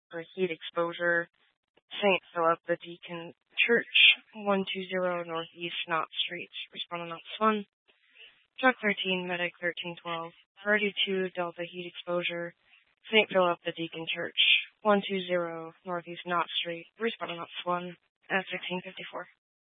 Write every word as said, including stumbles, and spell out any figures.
Delta heat exposure. Saint Philip the Deacon Church, one two zero Northeast Knott Street. Respond on Knott's one. Truck thirteen, Medic thirteen twelve. Priority two, Delta heat exposure. Saint Philip the Deacon Church, one two zero Northeast Knott Street. Respond on Knott's one. F sixteen fifty-four.